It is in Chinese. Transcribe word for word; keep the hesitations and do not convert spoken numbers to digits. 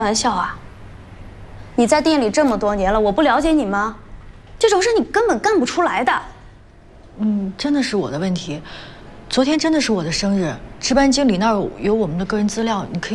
玩笑啊！你在店里这么多年了，我不了解你吗？这种事你根本干不出来的。 嗯，真的是我的问题。昨天真的是我的生日，值班经理那儿有我们的个人资料，你可以。